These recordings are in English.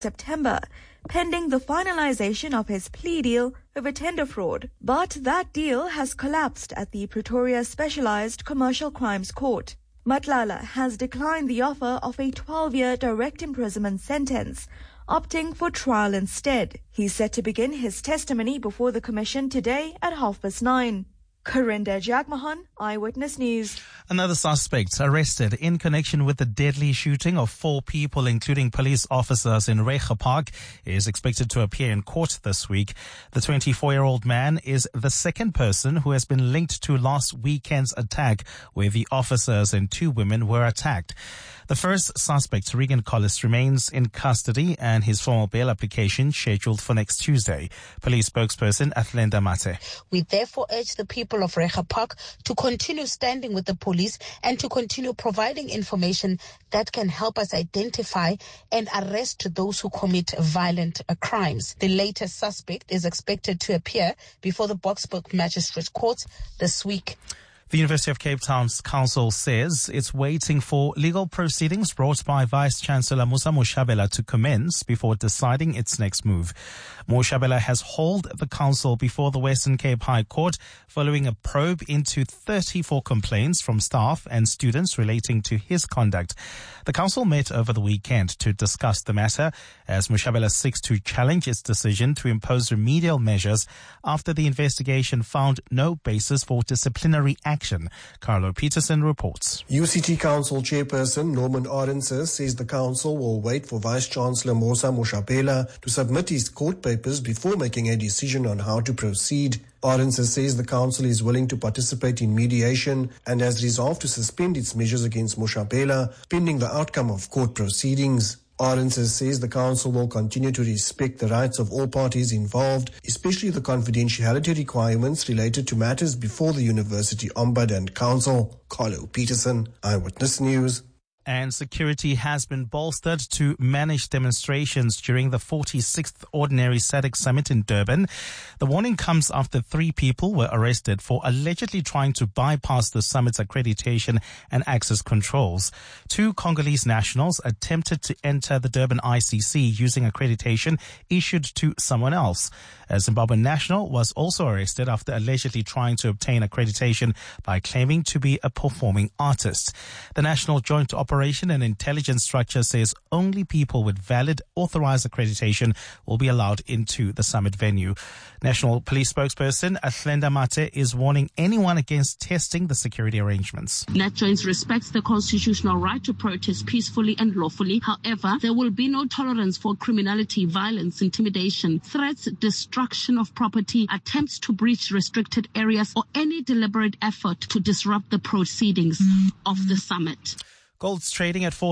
September, pending the finalization of his plea deal over tender fraud. But that deal has collapsed at the Pretoria Specialized Commercial Crimes Court. Matlala has declined the offer of a 12-year direct imprisonment sentence, opting for trial instead. He's set to begin his testimony before the commission today at 9:30. Karinda Jagmohan, Eyewitness News. Another suspect arrested in connection with the deadly shooting of 4 people, including police officers in Reiger Park, is expected to appear in court this week. The 24-year-old man is the second person who has been linked to last weekend's attack, where the officers and 2 women were attacked. The first suspect, Regan Collis, remains in custody and his formal bail application scheduled for next Tuesday. Police spokesperson Athlenda Mate. We therefore urge the people of Reiger Park to continue standing with the police and to continue providing information that can help us identify and arrest those who commit violent crimes. The latest suspect is expected to appear before the Boksburg Magistrate Court this week. The University of Cape Town's council says it's waiting for legal proceedings brought by Vice-Chancellor Musa Moshabela to commence before deciding its next move. Moshabela has hauled the council before the Western Cape High Court following a probe into 34 complaints from staff and students relating to his conduct. The council met over the weekend to discuss the matter as Moshabela seeks to challenge its decision to impose remedial measures after the investigation found no basis for disciplinary action. Carlo Peterson reports. UCT Council Chairperson Norman Arendse says the council will wait for Vice-Chancellor Musa Moshabela to submit his court papers before making a decision on how to proceed. Arendse says the council is willing to participate in mediation and has resolved to suspend its measures against Moshabela pending the outcome of court proceedings. Arendse says the council will continue to respect the rights of all parties involved, especially the confidentiality requirements related to matters before the University Ombudsman and Council. Carlo Peterson, Eyewitness News. And security has been bolstered to manage demonstrations during the 46th Ordinary SADC Summit in Durban. The warning comes after 3 people were arrested for allegedly trying to bypass the summit's accreditation and access controls. 2 Congolese nationals attempted to enter the Durban ICC using accreditation issued to someone else. A Zimbabwean national was also arrested after allegedly trying to obtain accreditation by claiming to be a performing artist. The National Joint Operation and Intelligence Structure says only people with valid authorized accreditation will be allowed into the summit venue. National Police spokesperson Athlenda Mate is warning anyone against testing the security arrangements. NatJoints respects the constitutional right to protest peacefully and lawfully. However, there will be no tolerance for criminality, violence, intimidation, threats, destruction of property, attempts to breach restricted areas, or any deliberate effort to disrupt the proceedings of the summit. Gold's trading at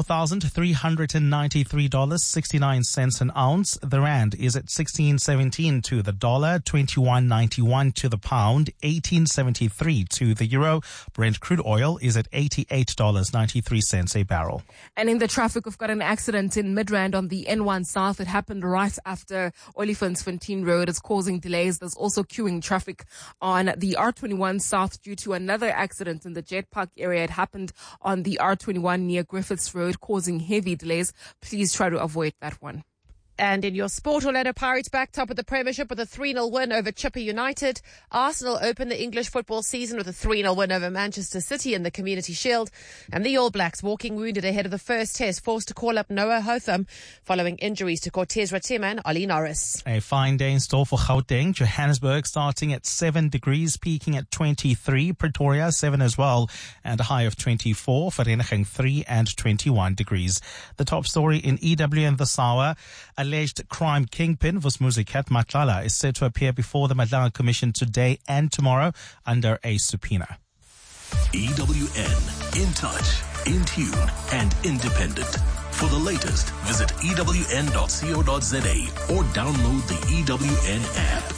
$4,393.69 an ounce. The rand is at 16.17 to the dollar, 21.91 to the pound, 18.73 to the euro. Brent crude oil is at $88.93 a barrel. And in the traffic, we've got an accident in Midrand on the N1 South. It happened right after Olifantsfontein Road. It's causing delays. There's also queuing traffic on the R21 South due to another accident in the Jet Park area. It happened on the R21 near Griffiths Road, causing heavy delays. Please try to avoid that one. And in your sport, Orlando Pirates back top of the Premiership with a 3-0 win over Chippa United. Arsenal opened the English football season with a 3-0 win over Manchester City in the Community Shield. And the All Blacks, walking wounded ahead of the first test, forced to call up Noah Hotham following injuries to Cortez Ratima and Ollie Norris. A fine day in store for Gauteng. Johannesburg starting at 7 degrees, peaking at 23. Pretoria 7 as well, and a high of 24. Vereeniging 3 and 21 degrees. The top story in EWN this hour. Alleged crime kingpin Vusmuzi Matlala is set to appear before the Madlanga Commission today and tomorrow under a subpoena. EWN, in touch, in tune, and independent. For the latest, visit ewn.co.za or download the EWN app.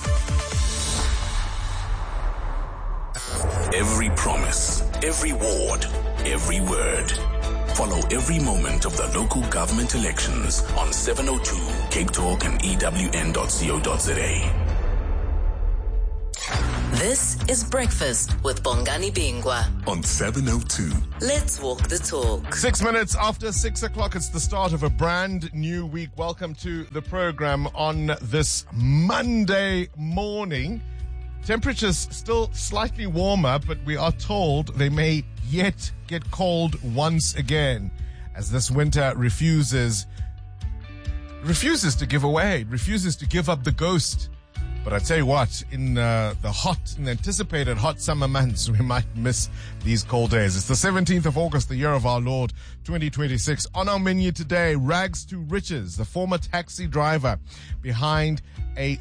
Every promise, every ward, every word. Follow every moment of the local government elections on 702 Cape Talk and ewn.co.za. This is Breakfast with Bongani Bingwa on 702. Let's walk the talk. 6 minutes after 6 o'clock, it's the start of a brand new week. Welcome to the program on this Monday morning. Temperatures still slightly warmer, but we are told they may yet get cold once again as this winter refuses to give away, refuses to give up the ghost. But I tell you what, in the anticipated hot summer months, we might miss these cold days. It's the 17th of August, the year of our Lord, 2026. On our menu today, rags to riches, the former taxi driver behind a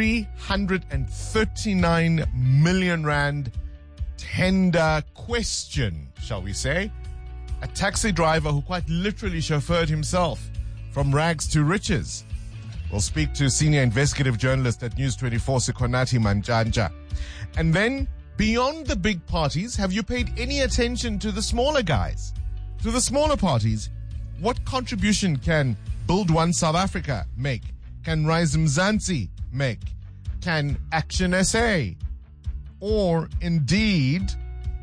339 million rand tender question, shall we say. A taxi driver who quite literally chauffeured himself from rags to riches. We'll speak to senior investigative journalist at News 24, Sikonati Manjanja. And then, beyond the big parties, have you paid any attention to the smaller guys? To the smaller parties, what contribution can Build One South Africa make? Can Rise Mzansi make? Can Action SA? Or, indeed,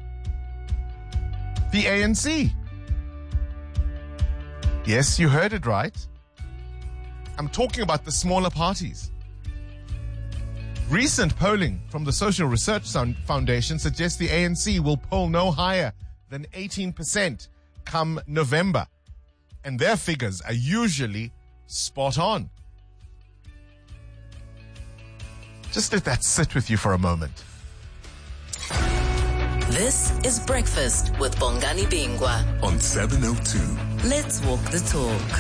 the ANC? Yes, you heard it right. I'm talking about the smaller parties. Recent polling from the Social Research Foundation suggests the ANC will poll no higher than 18% come November. And their figures are usually spot on. Just let that sit with you for a moment. This is Breakfast with Bongani Bingwa on 702. Let's walk the talk.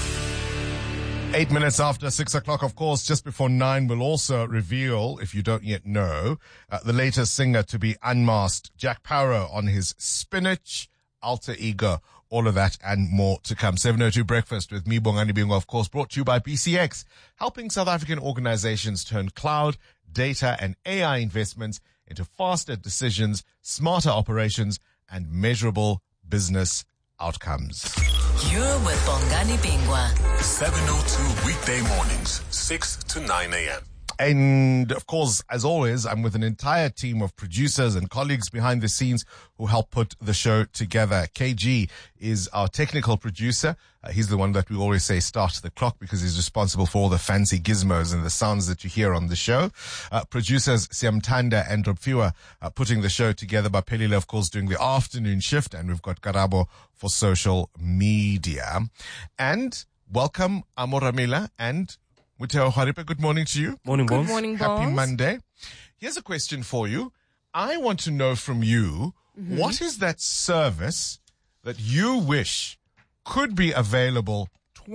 8 minutes after 6 o'clock, of course, just before 9, we'll also reveal, if you don't yet know, the latest singer to be unmasked, Jack Parow, on his Spinach alter ego. All of that and more to come. 702 Breakfast with me, Bongani Bingwa, of course, brought to you by BCX, helping South African organizations turn cloud, data, and AI investments into faster decisions, smarter operations, and measurable business outcomes. You're with Bongani Bingwa. 702 weekday mornings, 6 to 9 a.m. And of course, as always, I'm with an entire team of producers and colleagues behind the scenes who help put the show together. KG is our technical producer. He's the one that we always say start the clock because he's responsible for all the fancy gizmos and the sounds that you hear on the show. Producers Siamtanda and Robfiwa putting the show together. Bapelile, of course, doing the afternoon shift. And we've got Karabo for social media. And welcome Amoramila and Muteo Haripe. Good morning to you. Morning, Good boss. morning, Happy boss. Monday. Here's a question for you. I want to know from you, what is that service that you wish could be available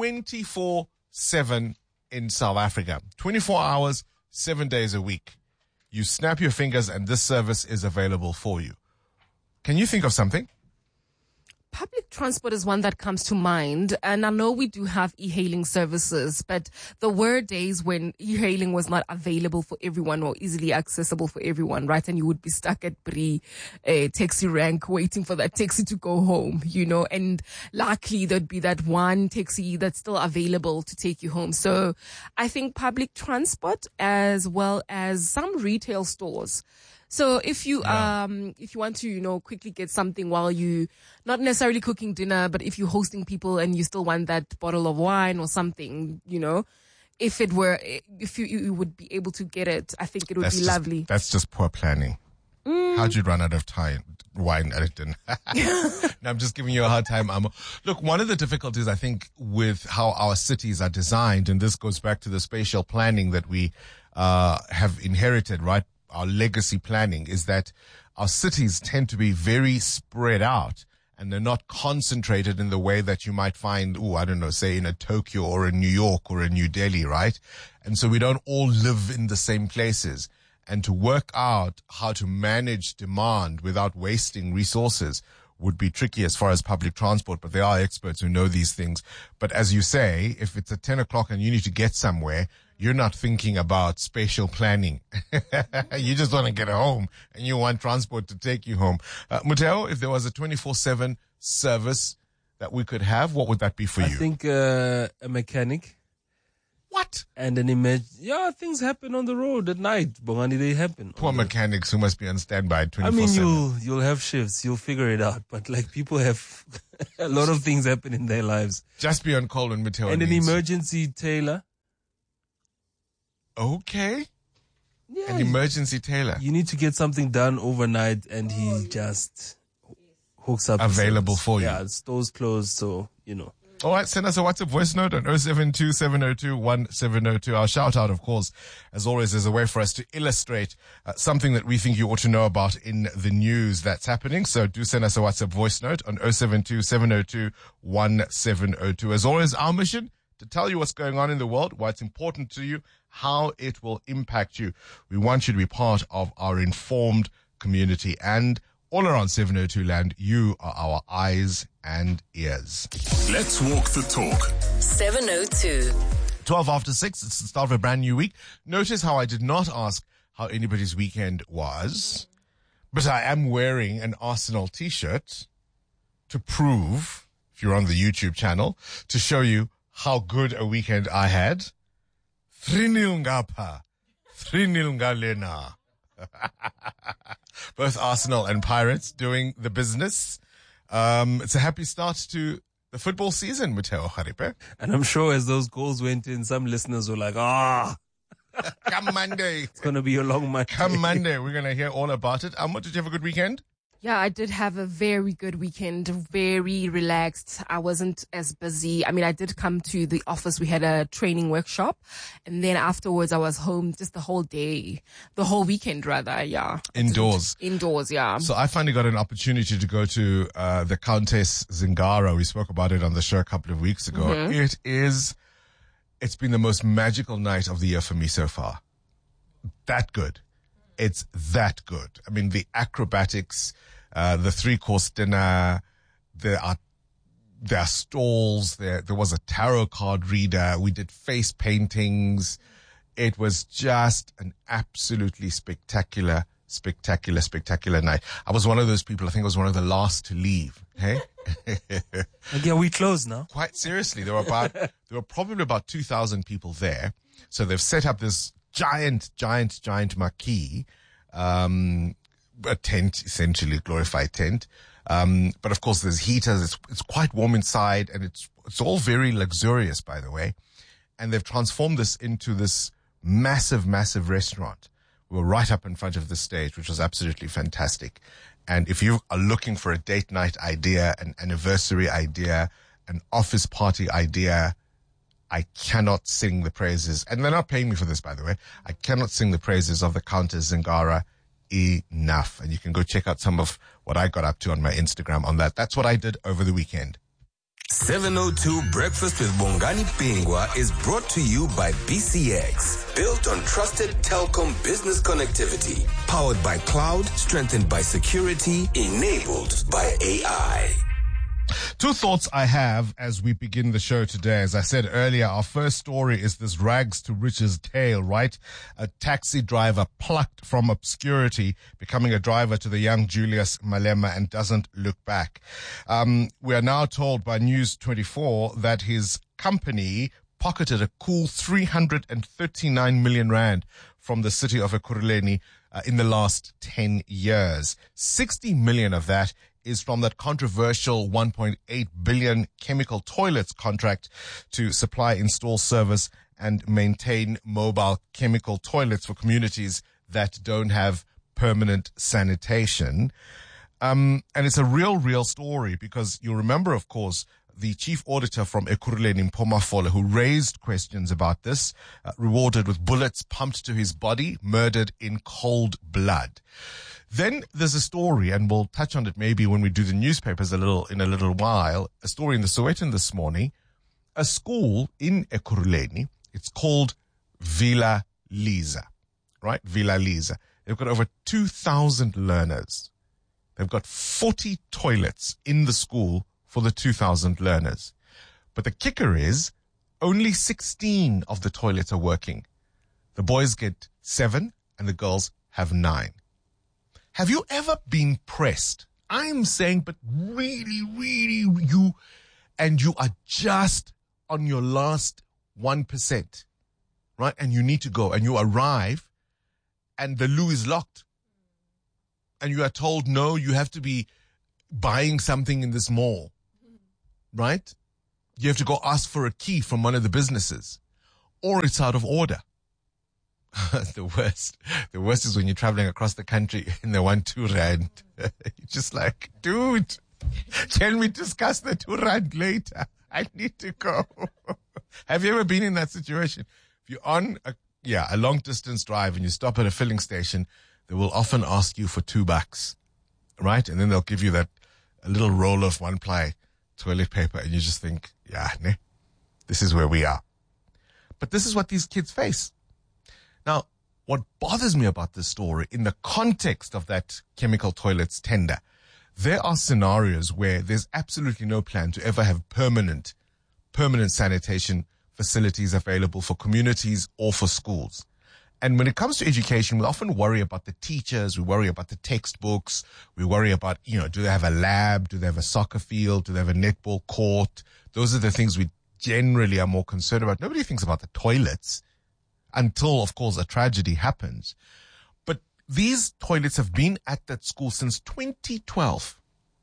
24/7 in South Africa? 24 hours, 7 days a week. You snap your fingers and this service is available for you. Can you think of something? Public transport is one that comes to mind, and I know we do have e-hailing services, but there were days when e-hailing was not available for everyone or easily accessible for everyone, right? And you would be stuck at taxi rank waiting for that taxi to go home, you know, and luckily there'd be that one taxi that's still available to take you home. So I think public transport as well as some retail stores. So if you want to, you know, quickly get something while you not necessarily cooking dinner, but if you're hosting people and you still want that bottle of wine or something, you know, if you would be able to get it, I think it would be lovely. That's just poor planning. How'd you run out of wine at dinner? No, I'm just giving you a hard time, Amo. Look, one of the difficulties, I think, with how our cities are designed, and this goes back to the spatial planning that we have inherited, right? Our legacy planning, is that our cities tend to be very spread out and they're not concentrated in the way that you might find, say in a Tokyo or a New York or a New Delhi, right? And so we don't all live in the same places. And to work out how to manage demand without wasting resources would be tricky as far as public transport, but there are experts who know these things. But as you say, if it's at 10 o'clock and you need to get somewhere, you're not thinking about spatial planning. You just want to get home and you want transport to take you home. Muteo, if there was a 24/7 service that we could have, what would that be for you? I think a mechanic. What? What? And things happen on the road at night. Bongani, they happen. Poor mechanics who must be on standby 24/7. You'll have shifts. You'll figure it out. But people have a lot of things happen in their lives. Just be on call when Mateo And needs. an emergency tailor. Okay. Yeah. An emergency tailor. You need to get something done overnight, and he just hooks up. Available for you. Yeah, stores closed, so, All right, send us a WhatsApp voice note on 072-702-1702. Our shout out, of course, as always, is a way for us to illustrate something that we think you ought to know about in the news that's happening. So do send us a WhatsApp voice note on 072-702-1702. As always, our mission to tell you what's going on in the world, why it's important to you, how it will impact you. We want you to be part of our informed community, and all around 702 land, you are our eyes and ears. Let's walk the talk. 702. 12 after 6, it's the start of a brand new week. Notice how I did not ask how anybody's weekend was, but I am wearing an Arsenal t-shirt to prove, if you're on the YouTube channel, to show you how good a weekend I had. 3-0 ngapha, 3-0 ngalena. Both Arsenal and Pirates doing the business. It's a happy start to the football season, Mateo Haripe. And I'm sure as those goals went in, some listeners were like, come Monday. It's going to be a long Monday. Come Monday. We're going to hear all about it. Did you have a good weekend? Yeah, I did have a very good weekend, very relaxed. I wasn't as busy. I did come to the office. We had a training workshop, and then afterwards I was home just the whole weekend rather, yeah. Indoors, yeah. So I finally got an opportunity to go to the Countess Zingara. We spoke about it on the show a couple of weeks ago. Mm-hmm. It's been the most magical night of the year for me so far. That good. It's that good. The acrobatics, the 3-course dinner, there are stalls, there was a tarot card reader, we did face paintings. It was just an absolutely spectacular night. I was one of those people, I think I was one of the last to leave. Hey? Yeah, we closed now. Quite seriously, there were probably about 2,000 people there. So they've set up this giant marquee, a tent, essentially, glorified tent. But of course there's heaters. It's quite warm inside, and it's all very luxurious, by the way. And they've transformed this into this massive restaurant. We were right up in front of the stage, which was absolutely fantastic. And if you are looking for a date night idea, an anniversary idea, an office party idea, I cannot sing the praises, and they're not paying me for this, by the way. I cannot sing the praises of the Countess Zingara enough. And you can go check out some of what I got up to on my Instagram on that. That's what I did over the weekend. 702 Breakfast with Bongani Bingwa is brought to you by BCX. Built on trusted telecom business connectivity. Powered by cloud, strengthened by security, enabled by AI. Two thoughts I have as we begin the show today. As I said earlier, our first story is this rags to riches tale, right? A taxi driver plucked from obscurity, becoming a driver to the young Julius Malema, and doesn't look back. We are now told by News 24 that his company pocketed a cool 339 million rand from the city of Ekurhuleni in the last 10 years. 60 million of that is from that controversial 1.8 billion chemical toilets contract to supply, install, service, and maintain mobile chemical toilets for communities that don't have permanent sanitation. And it's a real story, because you'll remember, of course, the chief auditor from Ekurhuleni, Mpomafole, who raised questions about this, rewarded with bullets pumped to his body, murdered in cold blood. Then there's a story, and we'll touch on it maybe when we do the newspapers in a little while, a story in the Sowetan this morning. A school in Ekurhuleni, it's called Villa Lisa, right? Villa Lisa. They've got over 2,000 learners. They've got 40 toilets in the school for the 2,000 learners. But the kicker is only 16 of the toilets are working. The boys get 7 and the girls have 9. Have you ever been pressed? I'm saying, but really, you are just on your last 1%. right? And you need to go and you arrive and the loo is locked. And you are told, no, you have to be buying something in this mall, right? You have to go ask for a key from one of the businesses, or it's out of order. The worst is when you're traveling across the country and they want 2 rand. You're just like, dude, can we discuss the 2 rand later? I need to go. Have you ever been in that situation? If you're on a long distance drive and you stop at a filling station, they will often ask you for $2, right? And then they'll give you a little roll of 1-ply toilet paper, and you just think, this is where we are. But this is what these kids face. Now, what bothers me about this story, in the context of that chemical toilets tender, there are scenarios where there's absolutely no plan to ever have permanent sanitation facilities available for communities or for schools. And when it comes to education, we often worry about the teachers, we worry about the textbooks, we worry about, do they have a lab, do they have a soccer field, do they have a netball court? Those are the things we generally are more concerned about. Nobody thinks about the toilets until, of course, a tragedy happens. But these toilets have been at that school since 2012.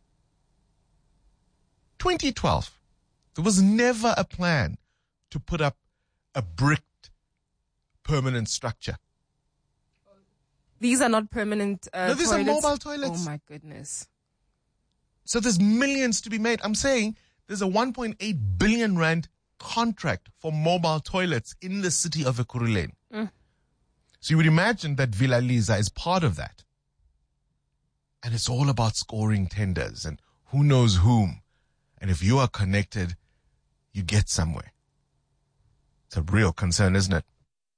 2012. There was never a plan to put up a bricked permanent structure. These are not permanent No, these toilets. are mobile toilets. Oh my goodness. So there's millions to be made. I'm saying there's a 1.8 billion rand contract for mobile toilets in the city of Ekurhuleni. So you would imagine that Villa Lisa is part of that. And it's all about scoring tenders and who knows whom. And if you are connected, you get somewhere. It's a real concern, isn't it?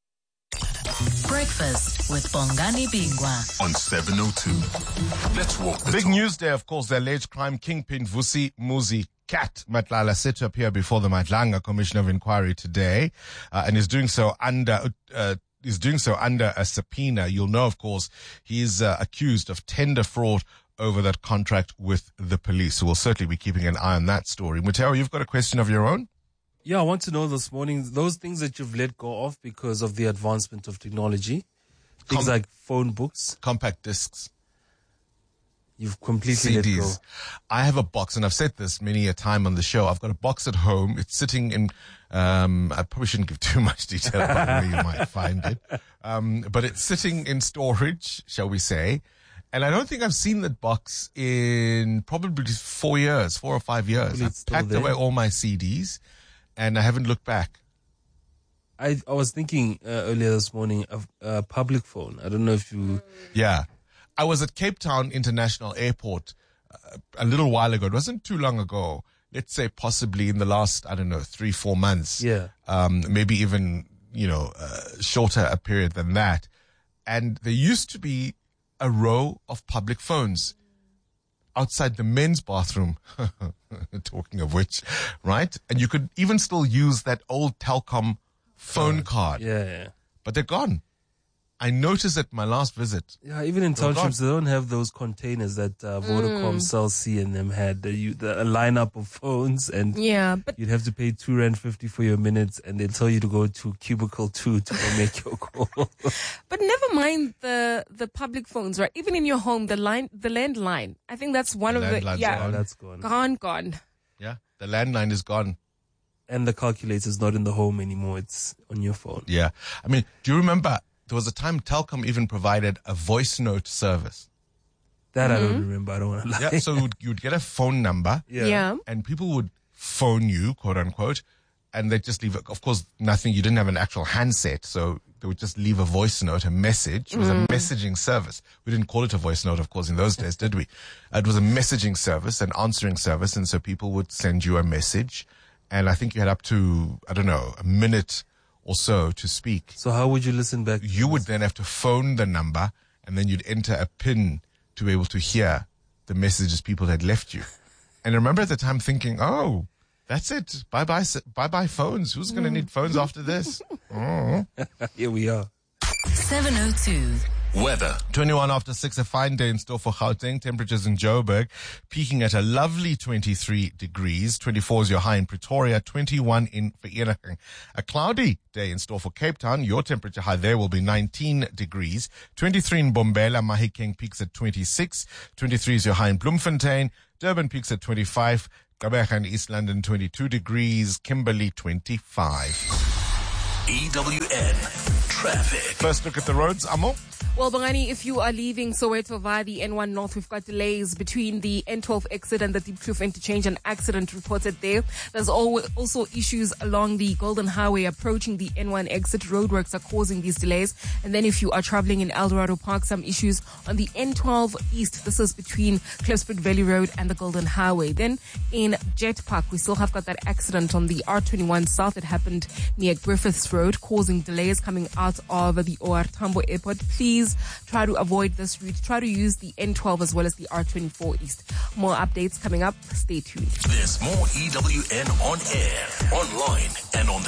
Breakfast with Bongani Bingwa on 702. Let's walk the Big talk. news there, of course, the alleged crime kingpin Vusi Muzi Cat Matlala set to appear before the Madlanga Commission of Inquiry today, and is doing so under a subpoena. You'll know, of course, he is accused of tender fraud over that contract with the police. So we'll certainly be keeping an eye on that story. Mutero, you've got a question of your own? Yeah, I want to know this morning, those things that you've let go of because of the advancement of technology, things like phone books, compact discs, you've completely let go. I have a box, and I've said this many a time on the show. I've got a box at home. It's sitting in, I probably shouldn't give too much detail about where you might find it. But it's sitting in storage, shall we say. And I don't think I've seen that box in probably 4 or 5 years. I've packed away all my CDs. And I haven't looked back. I was thinking earlier this morning of a public phone. I don't know if you... Yeah. I was at Cape Town International Airport a little while ago. It wasn't too long ago. Let's say possibly in the last, 3-4 months. Yeah. Maybe even, shorter a period than that. And there used to be a row of public phones outside the men's bathroom, talking of which, right? And you could even still use that old Telkom phone card. Yeah. But they're gone. I noticed at my last visit. Yeah, even in townships, they don't have those containers that Vodacom, Cell C and them had. A lineup of phones, and but you'd have to pay R2.50 for your minutes, and they tell you to go to cubicle 2 to go make your call. But never mind the public phones, right? Even in your home, the landline. I think that's one of the that's gone. Gone. Yeah, the landline is gone. And the calculator's not in the home anymore. It's on your phone. Yeah. I mean, do you remember there was a time Telkom even provided a voice note service? That I don't remember. I don't want to lie. Yeah, so you'd get a phone number. Yeah. And people would phone you, quote unquote, and they'd just leave, of course, nothing. You didn't have an actual handset, so they would just leave a voice note, a message. It was a messaging service. We didn't call it a voice note, of course, in those days, did we? It was a messaging service, an answering service, and so people would send you a message. And I think you had up to, a minute or so to speak. So how would you listen back? You would then have to phone the number, and then you'd enter a PIN to be able to hear the messages people had left you. And I remember at the time thinking, oh, that's it. Bye-bye phones. Who's going to need phones after this? Here we are. 702. Weather. 21 after 6, a fine day in store for Gauteng. Temperatures in Joburg peaking at a lovely 23 degrees. 24 is your high in Pretoria, 21 in Vereeniging. A cloudy day in store for Cape Town. Your temperature high there will be 19 degrees. 23 in Bombela. Mahikeng peaks at 26. 23 is your high in Bloemfontein. Durban peaks at 25. Gqeberha and East London 22 degrees. Kimberley 25. EWN Traffic. First look at the roads, Amo. Well, Bongani, if you are leaving Soweto via the N1 North, we've got delays between the N12 exit and the Diepkloof interchange. An accident reported there. There's also issues along the Golden Highway approaching the N1 exit. Roadworks are causing these delays. And then if you are traveling in Eldorado Park, some issues on the N12 East. This is between Klipspruit Valley Road and the Golden Highway. Then in Jet Park, we still have got that accident on the R21 South. It happened near Griffiths Road, causing delays coming out of the OR Tambo Airport. Please try to avoid this route. Try to use the N12 as well as the R24 East. More updates coming up. Stay tuned. There's more EWN on air, online, and on the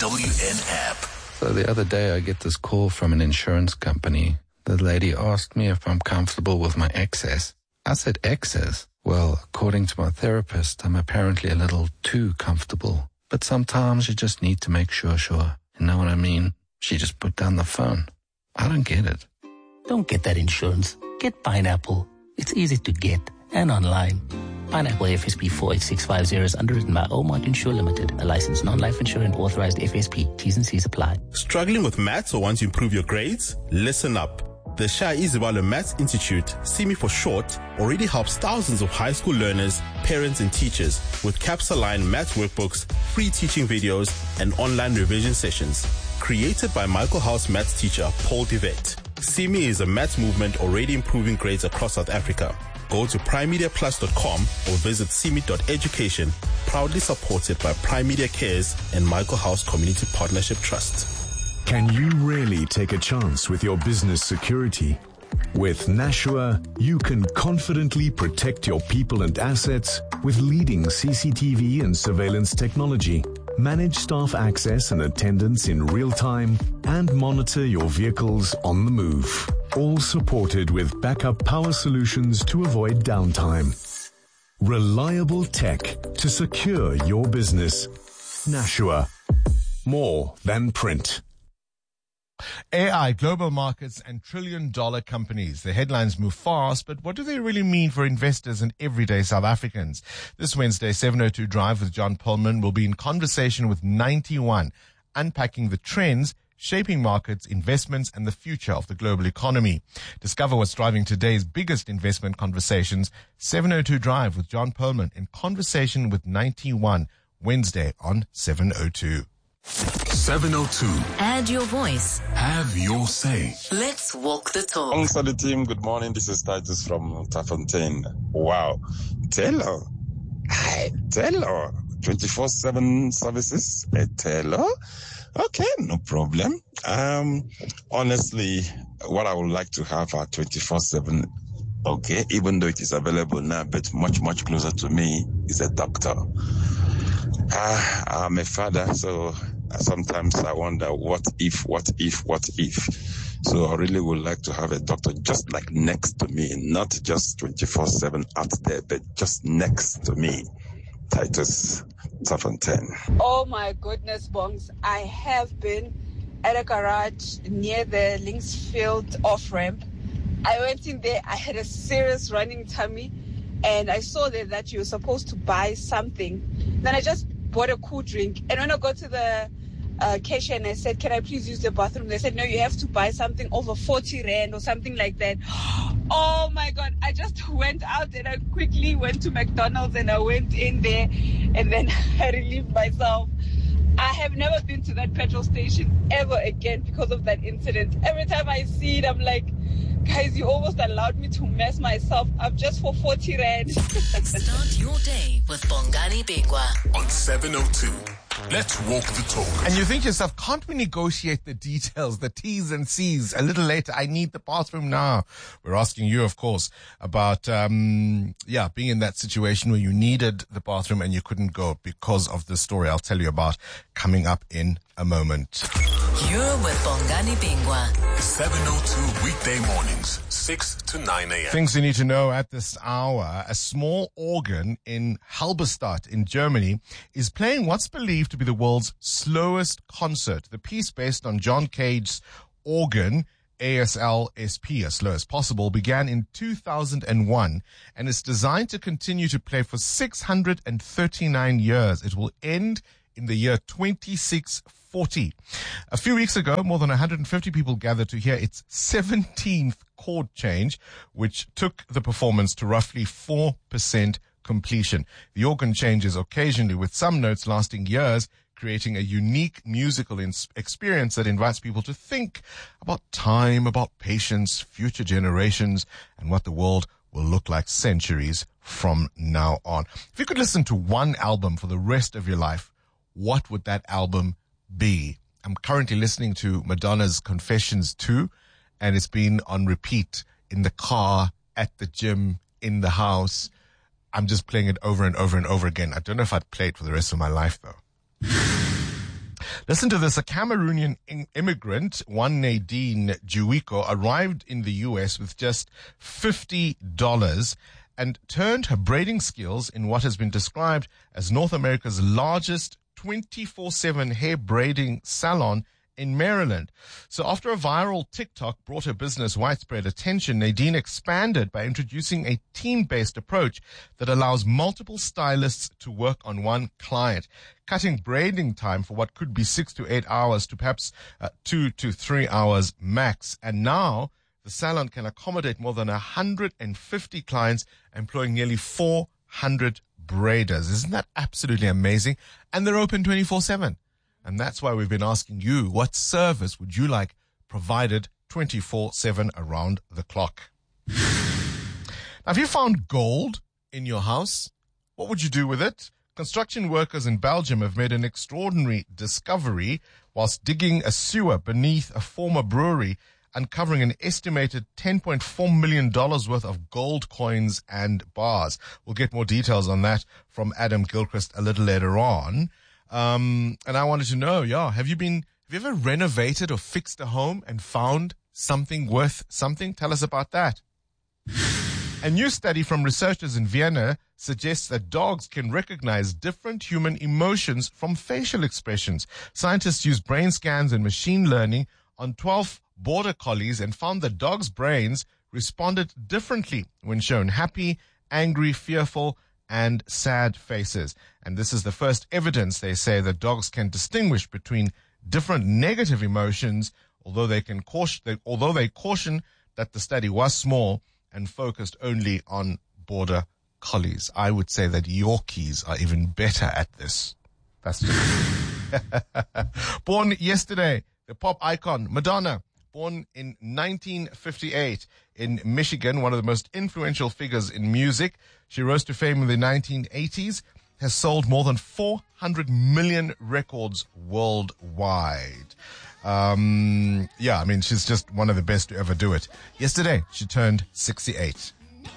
EWN app. So the other day I get this call from an insurance company. The lady asked me if I'm comfortable with my excess. I said, excess? Well, according to my therapist, I'm apparently a little too comfortable. But sometimes you just need to make sure. You know what I mean? She just put down the phone. I don't get it. Don't get that insurance. Get Pineapple. It's easy to get and online. Pineapple FSP 48650 is underwritten by Omart Insure Limited, a licensed non-life insurer and authorized FSP. T's and C's apply. Struggling with maths or want to improve your grades? Listen up. The Shah Izibalo Maths Institute, SIMI for short, already helps thousands of high school learners, parents and teachers with CAPS-aligned maths workbooks, free teaching videos, and online revision sessions. Created by Michael House maths teacher Paul Devet. SIMI is a maths movement already improving grades across South Africa. Go to primemediaplus.com or visit simi.education, proudly supported by Prime Media Cares and Michael House Community Partnership Trust. Can you really take a chance with your business security? With Nashua, you can confidently protect your people and assets with leading CCTV and surveillance technology. Manage staff access and attendance in real time and monitor your vehicles on the move. All supported with backup power solutions to avoid downtime. Reliable tech to secure your business. Nashua. More than print. AI, global markets, and trillion-dollar companies. The headlines move fast, but what do they really mean for investors and everyday South Africans? This Wednesday, 702 Drive with John Pullman will be in conversation with 91, unpacking the trends shaping markets, investments, and the future of the global economy. Discover what's driving today's biggest investment conversations. 702 Drive with John Pullman in conversation with 91, Wednesday on 702. 702. Add your voice. Have your say. Let's walk the talk. Alongside the team, good morning. This is Titus from Tafontaine. Wow. Tello. 24/7 services. Tello. Okay, no problem. Honestly, what I would like to have are 24/7. Okay, even though it is available now, but much, much closer to me is a doctor. I'm a father, so sometimes I wonder what if. So I really would like to have a doctor just like next to me, not just 24/7 out there, but just next to me. Titus Tafontaine. Oh my goodness, Bongs. I have been at a garage near the Linksfield off-ramp. I went in there, I had a serious running tummy, and I saw there that you were supposed to buy something. Then I just bought a cool drink, and when I got to the cashier and I said, can I please use the bathroom? They said, no, you have to buy something over 40 Rand or something like that. Oh my God, I just went out and I quickly went to McDonald's and I went in there and then I relieved myself. I have never been to that petrol station ever again because of that incident. Every time I see it, I'm like, guys, you almost allowed me to mess myself up just for 40 Rand. Start your day with Bongani Bingwa on 702. Let's walk the talk. And you think to yourself, can't we negotiate the details, the T's and C's a little later? I need the bathroom now. We're asking you, of course, about, being in that situation where you needed the bathroom and you couldn't go because of the story I'll tell you about coming up in a moment. You're with Bongani Bingwa. 702 weekday mornings, 6 to 9 a.m. Things you need to know at this hour. A small organ in Halberstadt in Germany is playing what's believed to be the world's slowest concert. The piece, based on John Cage's organ, ASL SP, as slow as possible, began in 2001 and is designed to continue to play for 639 years. It will end in the year 2640. A few weeks ago, more than 150 people gathered to hear its 17th chord change, which took the performance to roughly 4% completion. The organ changes occasionally, with some notes lasting years, creating a unique musical experience that invites people to think about time, about patience, future generations, and what the world will look like centuries from now on. If you could listen to one album for the rest of your life, what would that album be? I'm currently listening to Madonna's Confessions 2, and it's been on repeat in the car, at the gym, in the house. I'm just playing it over and over and over again. I don't know if I'd play it for the rest of my life, though. Listen to this. A Cameroonian immigrant, one Nadine Juiko, arrived in the U.S. with just $50 and turned her braiding skills in what has been described as North America's largest 24/7 hair braiding salon in Maryland. So after a viral TikTok brought her business widespread attention, Nadine expanded by introducing a team-based approach that allows multiple stylists to work on one client, cutting braiding time for what could be 6 to 8 hours to perhaps 2 to 3 hours max. And now the salon can accommodate more than 150 clients, employing nearly 400 braiders. Isn't that absolutely amazing? And they're open 24/7. And that's why we've been asking you, what service would you like provided 24/7 around the clock? Now, if you found gold in your house, what would you do with it? Construction workers in Belgium have made an extraordinary discovery whilst digging a sewer beneath a former brewery, uncovering an estimated $10.4 million worth of gold coins and bars. We'll get more details on that from Adam Gilchrist a little later on. And I wanted to know, have you ever renovated or fixed a home and found something worth something? Tell us about that. A new study from researchers in Vienna suggests that dogs can recognize different human emotions from facial expressions. Scientists used brain scans and machine learning on 12 border collies and found that dogs' brains responded differently when shown happy, angry, fearful, and sad faces. And this is the first evidence, they say, that dogs can distinguish between different negative emotions, although they caution that the study was small and focused only on border collies. I would say that Yorkies are even better at this. That's just Born yesterday, the pop icon Madonna, born in 1958 in Michigan, one of the most influential figures in music. She rose to fame in the 1980s, has sold more than 400 million records worldwide. She's just one of the best to ever do it. Yesterday, she turned 68.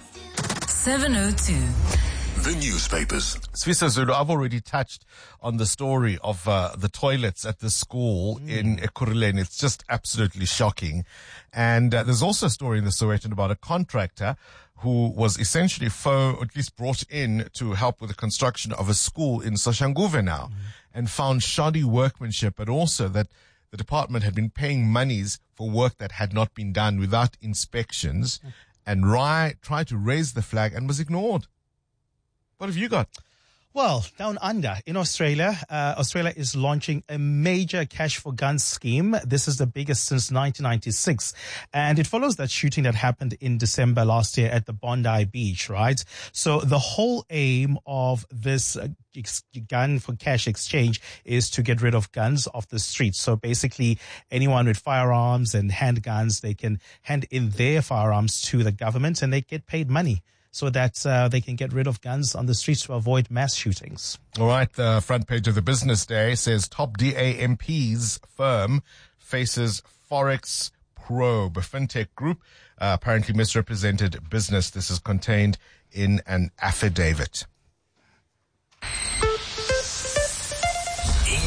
702. The newspapers. Swiso Zulu, I've already touched on the story of the toilets at the school in Ekurhuleni. It's just absolutely shocking. And there's also a story in the Sowetan about a contractor who was essentially at least brought in to help with the construction of a school in Soshanguve now, and found shoddy workmanship, but also that the department had been paying monies for work that had not been done without inspections, and tried to raise the flag and was ignored. What have you got? Well, down under in Australia, Australia is launching a major cash for guns scheme. This is the biggest since 1996. And it follows that shooting that happened in December last year at the Bondi Beach, right? So the whole aim of this gun for cash exchange is to get rid of guns off the streets. So basically anyone with firearms and handguns, they can hand in their firearms to the government and they get paid money, so that they can get rid of guns on the streets to avoid mass shootings. All right, the front page of the Business Day says top DAMP's firm faces Forex probe. A fintech group apparently misrepresented business. This is contained in an affidavit.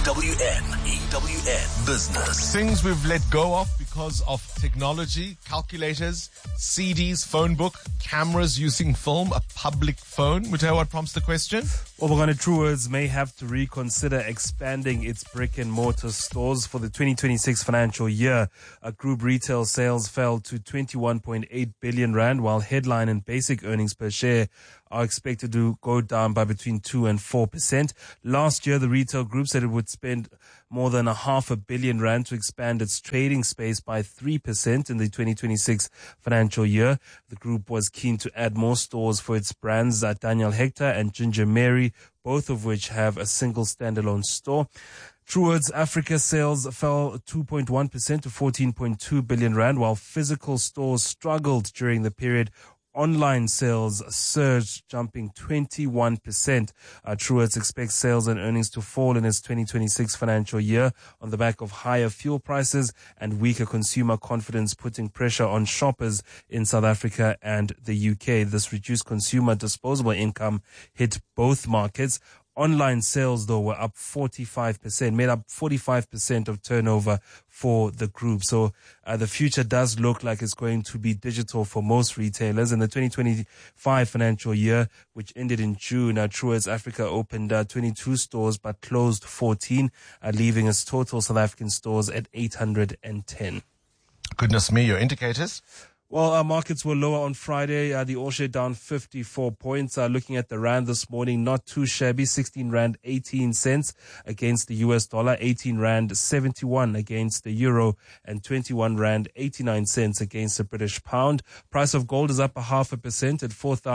EWN Business. Things we've let go of because of technology: calculators, CDs, phone book, cameras using film, a public phone. Muteo, what prompts the question? Well, Bongani Truworths may have to reconsider expanding its brick and mortar stores for the 2026 financial year. Group retail sales fell to 21.8 billion rand, while headline and basic earnings per share are expected to go down by between 2 and 4%. Last year, the retail group said it would spend more than 500 million rand to expand its trading space by 3% in the 2026 financial year. The group was keen to add more stores for its brands, Daniel Hector and Ginger Mary, both of which have a single standalone store. Truworths Africa sales fell 2.1% to 14.2 billion rand, while physical stores struggled during the period. Online sales surged, jumping 21%. Truworths expects sales and earnings to fall in its 2026 financial year on the back of higher fuel prices and weaker consumer confidence, putting pressure on shoppers in South Africa and the UK. This reduced consumer disposable income hit both markets. Online sales, though, were up 45%, made up 45% of turnover for the group. So the future does look like it's going to be digital for most retailers. In the 2025 financial year, which ended in June, Truworths Africa opened 22 stores but closed 14, leaving its total South African stores at 810. Goodness me, your indicators? Well, our markets were lower on Friday. The All-Share down 54 points. Looking at the Rand this morning, not too shabby. 16 Rand 18 cents against the US dollar, 18 Rand 71 against the Euro, and 21 Rand 89 cents against the British Pound. Price of gold is up 0.5% at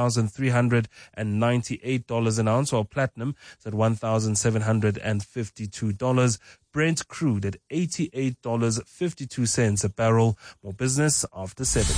$4,398 an ounce, while platinum is at $1,752. Brent crude at $88.52 a barrel. More business after 7.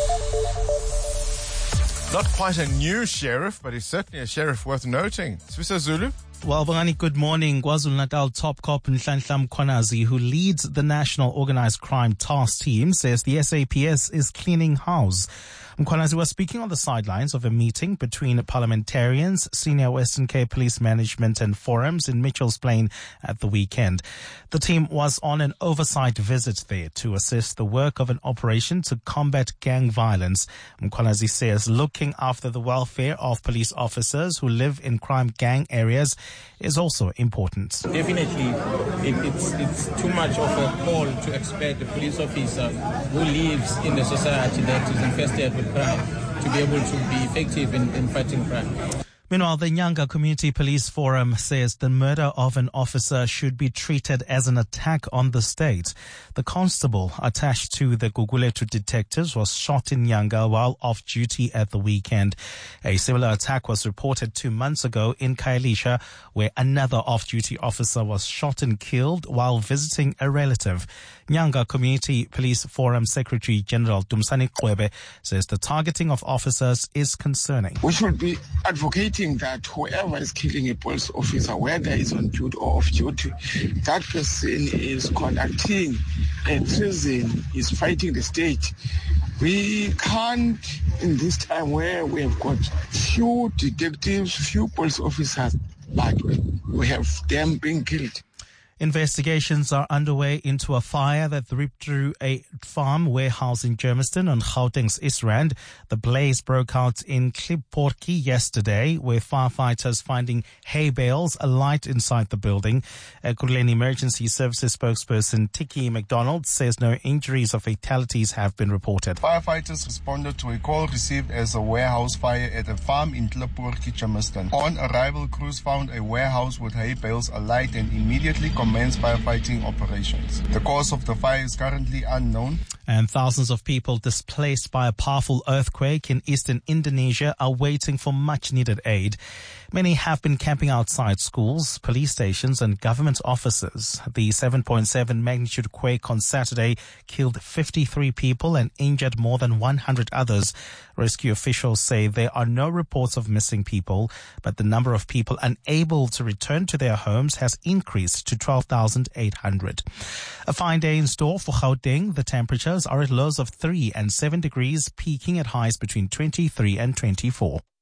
Not quite a new sheriff, but he's certainly a sheriff worth noting. Swiss Zulu. Well, Bongani, good morning. KwaZulu-Natal top cop Nhlanhla Mkhwanazi, who leads the National Organized Crime Task Team, says the SAPS is cleaning house. Mkhwanazi was speaking on the sidelines of a meeting between parliamentarians, senior Western Cape Police Management and forums in Mitchell's Plain at the weekend. The team was on an oversight visit there to assess the work of an operation to combat gang violence. Mkhwanazi says looking after the welfare of police officers who live in crime gang areas is also important. Definitely, it's too much of a call to expect a police officer who lives in a society that is infested with crime to be able to be effective in fighting crime. Meanwhile, the Nyanga Community Police Forum says the murder of an officer should be treated as an attack on the state. The constable attached to the Gugulethu detectives was shot in Nyanga while off duty at the weekend. A similar attack was reported 2 months ago in Khayelitsha, where another off-duty officer was shot and killed while visiting a relative. Nyanga Community Police Forum Secretary General Dumsani Kwebe says the targeting of officers is concerning. We should be advocating that whoever is killing a police officer, whether he's on duty or off duty, that person is conducting a treason, is fighting the state. We can't, in this time where we have got few detectives, few police officers, but we have them being killed. Investigations are underway into a fire that ripped through a farm warehouse in Germiston on Gauteng's East Rand. The blaze broke out in Klipportjie yesterday, where firefighters finding hay bales alight inside the building. Ekurhuleni Emergency Services spokesperson Tiki McDonald says no injuries or fatalities have been reported. Firefighters responded to a call received as a warehouse fire at a farm in Klipportjie, Germiston. On arrival, crews found a warehouse with hay bales alight and immediately commenced firefighting operations. The cause of the fire is currently unknown. And thousands of people displaced by a powerful earthquake in eastern Indonesia are waiting for much needed aid. Many have been camping outside schools, police stations and government offices. The 7.7 magnitude quake on Saturday killed 53 people and injured more than 100 others. Rescue officials say there are no reports of missing people, but the number of people unable to return to their homes has increased to 12,800. A fine day in store for Gauteng. The temperatures are at lows of 3 and 7 degrees, peaking at highs between 23 and 24.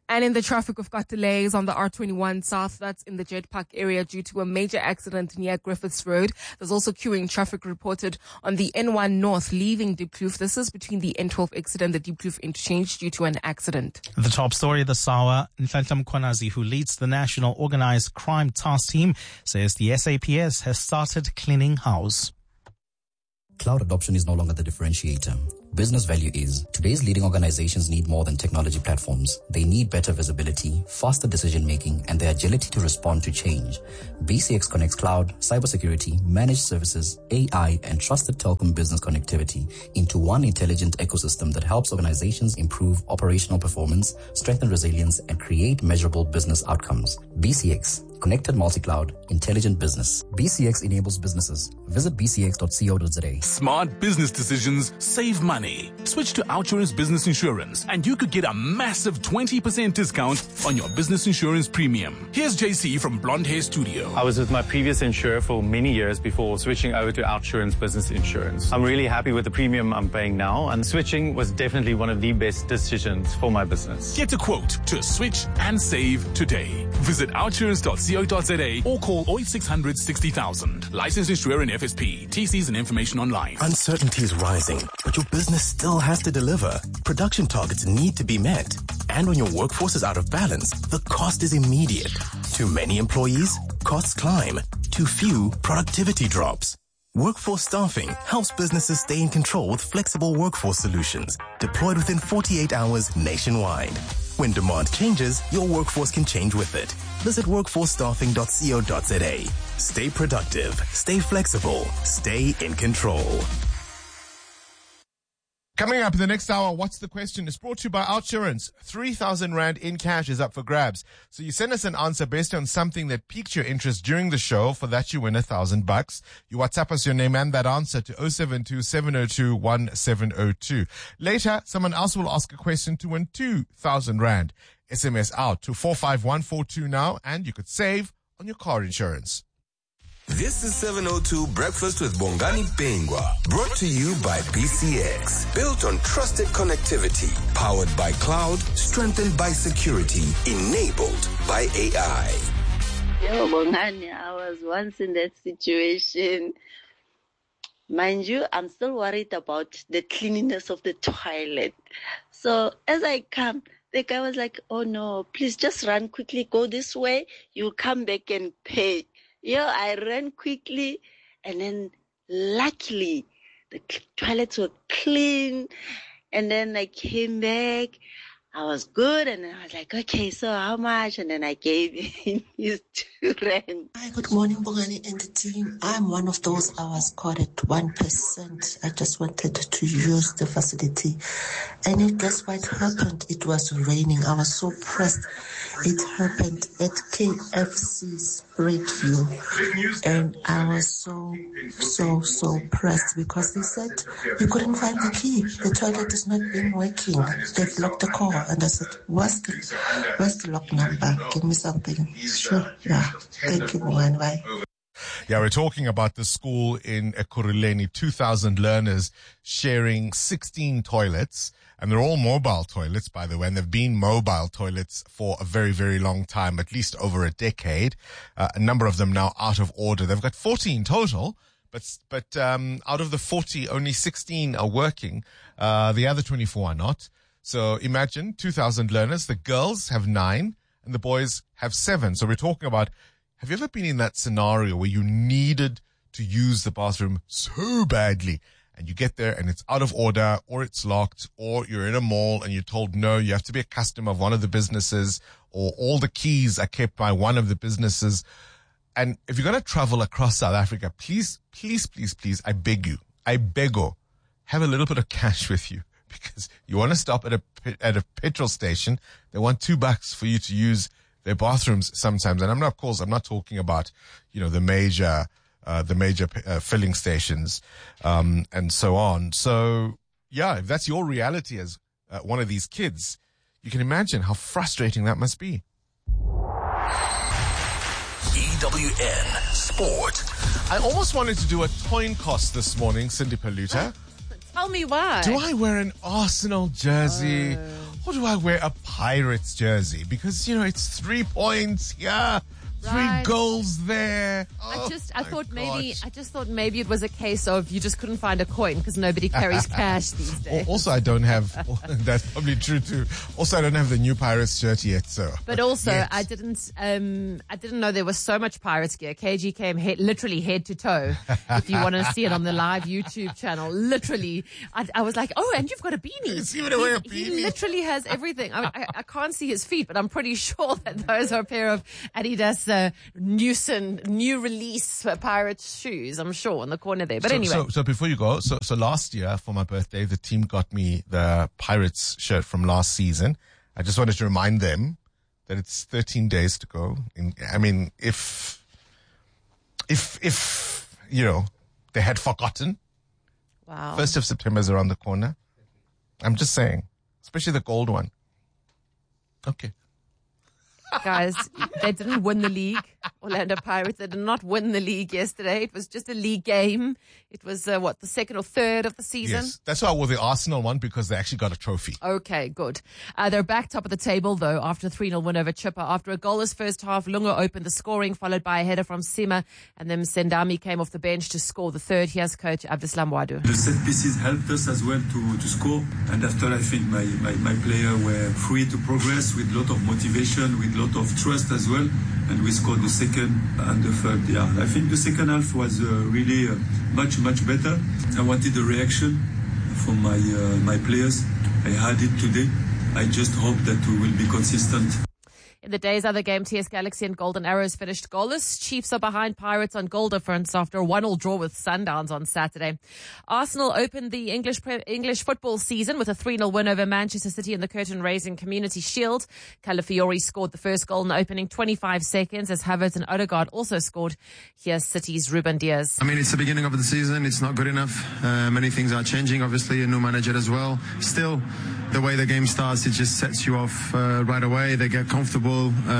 And in the traffic, we've got delays on the R21 South. That's in the Jet Park area due to a major accident near Griffiths Road. There's also queuing traffic reported on the N1 North leaving Diepkloof. This is between the N12 exit and the Diepkloof interchange due to an accident. The top story this hour, Nhlanhla Mkhwanazi, who leads the National Organized Crime Task Team, says the SAPS has started cleaning house. Cloud adoption is no longer the differentiator. Business value is. Today's leading organizations need more than technology platforms. They need better visibility, faster decision-making, and the agility to respond to change. BCX connects cloud, cybersecurity, managed services, AI, and trusted telecom business connectivity into one intelligent ecosystem that helps organizations improve operational performance, strengthen resilience, and create measurable business outcomes. BCX. Connected multi-cloud, intelligent business. BCX enables businesses. Visit bcx.co.za. Smart business decisions save money. Switch to OUTsurance Business Insurance and you could get a massive 20% discount on your business insurance premium. Here's JC from Blonde Hair Studio. I was with my previous insurer for many years before switching over to OUTsurance Business Insurance. I'm really happy with the premium I'm paying now, and switching was definitely one of the best decisions for my business. Get a quote to switch and save today. Visit outsurance.co.za or call 0800 60,000. Licensed insurer and FSP. TCs and information online. Uncertainty is rising, but your business still has to deliver. Production targets need to be met. And when your workforce is out of balance, the cost is immediate. Too many employees? Costs climb. Too few? Productivity drops. Workforce Staffing helps businesses stay in control with flexible workforce solutions deployed within 48 hours nationwide. When demand changes, your workforce can change with it. Visit workforcestaffing.co.za. Stay productive, stay flexible, stay in control. Coming up in the next hour, What's the Question? Is brought to you by OUTsurance. 3,000 Rand in cash is up for grabs. So you send us an answer based on something that piqued your interest during the show. For that, you win $1,000. You WhatsApp us your name and that answer to 072-702-1702. Later, someone else will ask a question to win 2,000 Rand. SMS out to 45142 now, and you could save on your car insurance. This is 702 Breakfast with Bongani Bingwa, brought to you by BCX. Built on trusted connectivity, powered by cloud, strengthened by security, enabled by AI. Yo, Bongani, I was once in that situation. Mind you, I'm still worried about the cleanliness of the toilet. So as I come, the guy was like, oh no, please just run quickly, go this way, you'll come back and pay. I ran quickly, and then luckily the toilets were clean, and then I came back. I was good, and then I was like, okay, so how much? And then I gave him his 2 rand. Hi, good morning, Bongani and the team. I'm one of those I was caught at 1%. I just wanted to use the facility. And guess what happened? It was raining. I was so pressed. It happened at KFC's Redview. And I was so pressed because they said we couldn't find the key. The toilet is not been working. They've locked the car. And I said, where's the lock number? Give me something. Sure. Yeah. Thank you, Bongani. Bye. Yeah, we're talking about the school in Ekurhuleni, 2,000 learners sharing 16 toilets. And they're all mobile toilets, by the way, and they've been mobile toilets for a very, very long time, at least over a decade. A number of them now out of order. They've got 14 total, but out of the 40, only 16 are working. The other 24 are not. So imagine 2,000 learners. The girls have 9 and the boys have 7. So we're talking about, have you ever been in that scenario where you needed to use the bathroom so badly and you get there and it's out of order or it's locked or you're in a mall and you're told, no, you have to be a customer of one of the businesses or all the keys are kept by one of the businesses. And if you're going to travel across South Africa, please, I beg you, have a little bit of cash with you. Because you want to stop at a petrol station, they want $2 for you to use their bathrooms sometimes. And I'm not talking about, the major filling stations, and so on. So yeah, if that's your reality as one of these kids, you can imagine how frustrating that must be. EWN Sport. I almost wanted to do a coin toss this morning, Cindy Paluta. Tell me why. Do I wear an Arsenal jersey or do I wear a Pirates jersey? Because, it's 3 points here. Right. 3 goals there. I just thought maybe it was a case of you just couldn't find a coin because nobody carries cash these days. Also, I don't have, that's probably true too. Also, I don't have the new Pirates shirt yet, so. But also, Yet. I didn't know there was so much Pirates gear. KG came literally head to toe. If you want to see it on the live YouTube channel, literally, I was like, oh, and you've got a beanie. He literally has everything. I can't see his feet, but I'm pretty sure that those are a pair of Adidas new release Pirates shoes, I'm sure, in the corner there. But anyway. So before you go, so last year for my birthday, the team got me the Pirates shirt from last season. I just wanted to remind them that it's 13 days to go. If they had forgotten. Wow. 1st of September is around the corner. I'm just saying, especially the gold one. Okay. Guys, they didn't win the league. Orlando Pirates, they did not win the league yesterday. It was just a league game. It was, the second or third of the season? Yes, that's why I wore the Arsenal one, because they actually got a trophy. Okay, good. They're back top of the table, though, after a 3-0 win over Chippa. After a goalless first half, Lunga opened the scoring, followed by a header from Sima, and then Sendami came off the bench to score the third. Here's coach Abdeslam Wadu. The set pieces helped us as well to score, and after I think my player were free to progress with a lot of motivation, with a lot of trust as well, and we scored the second and the third. Yeah, I think the second half was really much better. I wanted a reaction from my players. I had it today. I just hope that we will be consistent. In the day's other game, TS Galaxy and Golden Arrows finished goalless. Chiefs are behind Pirates on goal difference after a 1-1 draw with Sundowns on Saturday. Arsenal opened the English football season with a 3-0 win over Manchester City in the curtain-raising Community Shield. Calafiori scored the first goal in the opening 25 seconds as Havertz and Odegaard also scored. Here's City's Ruben Diaz. It's the beginning of the season. It's not good enough. Many things are changing, obviously, a new manager as well. Still, the way the game starts, it just sets you off right away. They get comfortable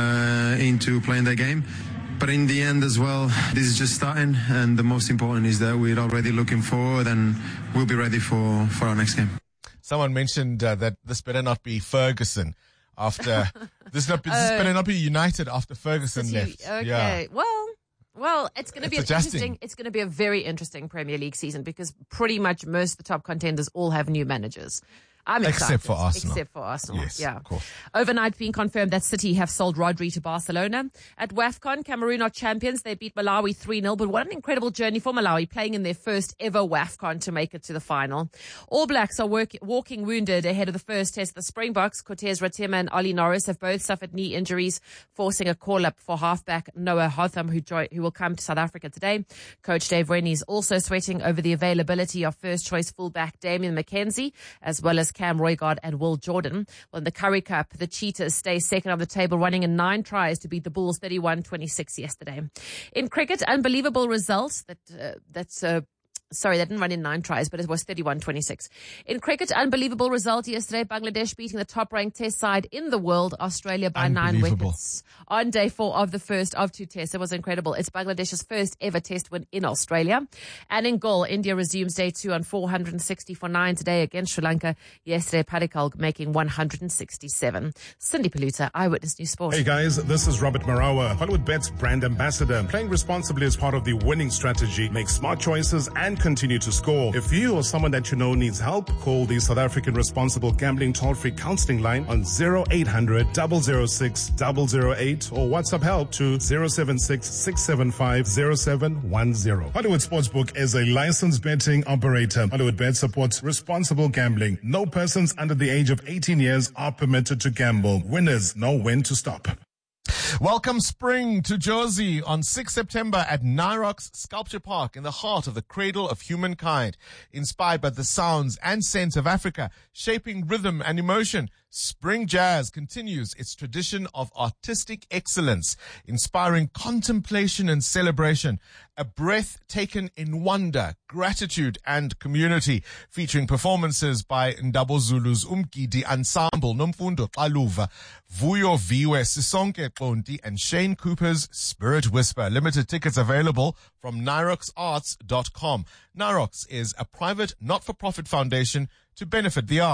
into playing their game. But in the end as well, this is just starting, and the most important is that we're already looking forward and we'll be ready for our next game. Someone mentioned that this better not be Ferguson after this better not be United after Ferguson left. Okay. Yeah. Well, it's going to be interesting. It's going to be a very interesting Premier League season because pretty much most of the top contenders all have new managers. I'm excited. Except for Arsenal. Yes, of course. Overnight being confirmed that City have sold Rodri to Barcelona. At WAFCON, Cameroon are champions. They beat Malawi 3-0, but what an incredible journey for Malawi, playing in their first ever WAFCON to make it to the final. All Blacks are walking wounded ahead of the first test. The Springboks, Cortez Ratema and Ollie Norris, have both suffered knee injuries, forcing a call-up for halfback Noah Hotham, who will come to South Africa today. Coach Dave Rennie is also sweating over the availability of first-choice fullback Damien McKenzie, as well as Cam Roygaard and Will Jordan. Well, in the Currie Cup, the Cheetahs stay second on the table, running in 9 tries to beat the Bulls 31-26 yesterday. In cricket, unbelievable results. Sorry, they didn't run in 9 tries, but it was 31-26. In cricket, unbelievable result yesterday. Bangladesh beating the top-ranked test side in the world, Australia, by 9 wickets. On day 4 of the first of 2 tests. It was incredible. It's Bangladesh's first ever test win in Australia. And in goal, India resumes day 2 on 460 for 9 today against Sri Lanka. Yesterday, Padikkal making 167. Cindy Paluta, Eyewitness News Sport. Hey guys, this is Robert Marawa, Hollywood Bet's brand ambassador. Playing responsibly is part of the winning strategy. Make smart choices and continue to score. If you or someone that you know needs help, call the South African Responsible Gambling toll-free counseling line on 0800 006 008 or WhatsApp help to 076 675 0710. Hollywood Sportsbook is a licensed betting operator. Hollywood Bet supports responsible gambling. No persons under the age of 18 years are permitted to gamble. Winners know when to stop. Welcome spring to Jozi on 6 September at Nyrox Sculpture Park in the heart of the cradle of humankind. Inspired by the sounds and scents of Africa, shaping rhythm and emotion, Spring Jazz continues its tradition of artistic excellence, inspiring contemplation and celebration, a breath taken in wonder, gratitude and community, featuring performances by Ndabo Zulu's Umgidi Ensemble, Nomfundo Xaluva, Vuyo Viwe, Sisonke Xonti and Shane Cooper's Spirit Whisper. Limited tickets available from nyroxarts.com. Nyrox is a private, not-for-profit foundation to benefit the arts.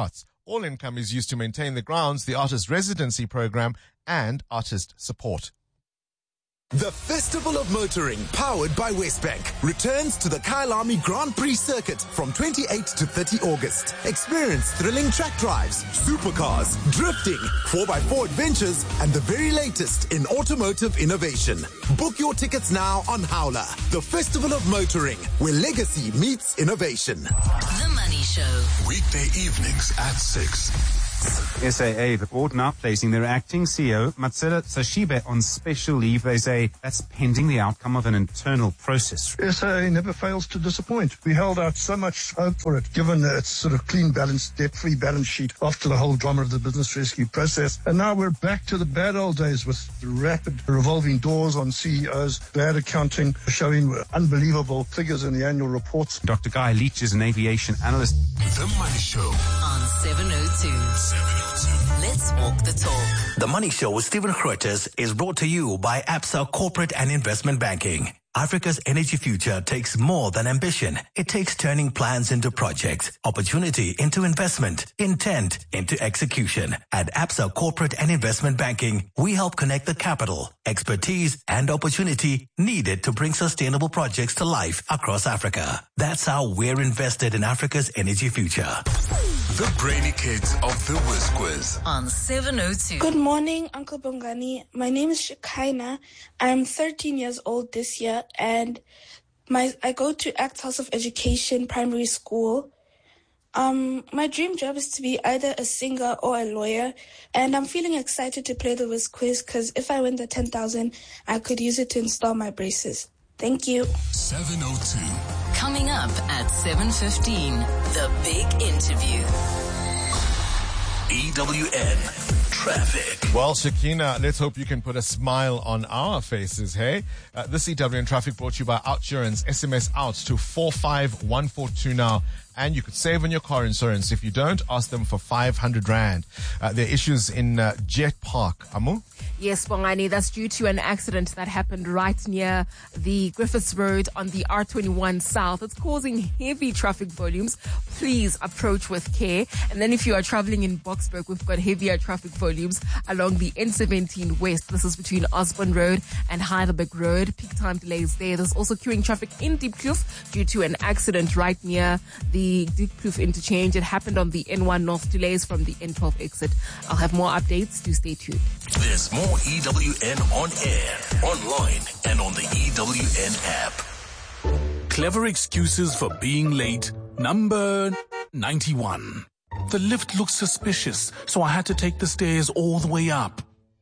All income is used to maintain the grounds, the artist residency program, and artist support. The Festival of Motoring, powered by Westbank, returns to the Kyalami Grand Prix circuit from 28 to 30 August. Experience thrilling track drives, supercars, drifting, 4x4 adventures, and the very latest in automotive innovation. Book your tickets now on Howler. The Festival of Motoring, where legacy meets innovation. The Money Show. Weekday evenings at 6. SAA, the board now placing their acting CEO, Matsela Sashibe, on special leave. They say that's pending the outcome of an internal process. SAA never fails to disappoint. We held out so much hope for it, given its sort of clean balance, debt-free balance sheet after the whole drama of the business rescue process. And now we're back to the bad old days with rapid revolving doors on CEOs, bad accounting, showing unbelievable figures in the annual reports. Dr. Guy Leach is an aviation analyst. The Money Show on 702. Let's walk the talk. The Money Show with Stephen Grootes is brought to you by Absa Corporate and Investment Banking. Africa's energy future takes more than ambition. It takes turning plans into projects, opportunity into investment, intent into execution. At Absa Corporate and Investment Banking, we help connect the capital, expertise, and opportunity needed to bring sustainable projects to life across Africa. That's how we're invested in Africa's energy future. The Brainy Kids of the Whiz Quiz on 702. Good morning, Uncle Bongani. My name is Shekinah. I'm 13 years old this year, and I go to Act House of Education Primary School. My dream job is to be either a singer or a lawyer, and I'm feeling excited to play the Whiz Quiz because if I win the 10,000, I could use it to install my braces. Thank you. 702. Coming up at 7:15, the big interview. EWN Traffic. Well, Shekinah, let's hope you can put a smile on our faces, hey? This EWN Traffic brought to you by Outsurance. SMS out to 45142 now. And you could save on your car insurance. If you don't, ask them for 500 Rand. There are issues in Jet Park. Amu? Yes, Bongani, that's due to an accident that happened right near the Griffiths Road on the R21 South. It's causing heavy traffic volumes. Please approach with care. And then if you are traveling in Boksburg, we've got heavier traffic volumes along the N17 West. This is between Osborne Road and Heidelberg Road. Peak time delays there. There's also queuing traffic in Diepkloof due to an accident right near the Diepkloof interchange. It happened on the N1 North, delays from the N12 exit. I'll have more updates. Do stay tuned. There's more EWN on air, online, and on the EWN app. Clever excuses for being late. Number 91. The lift looks suspicious, so I had to take the stairs all the way up.